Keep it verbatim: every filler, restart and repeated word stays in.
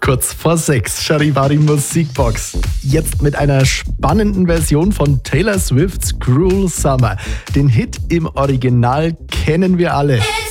Kurz vor sechs, Charivari Musikbox. Jetzt mit einer spannenden Version von Taylor Swifts Cruel Summer. Den Hit im Original kennen wir alle.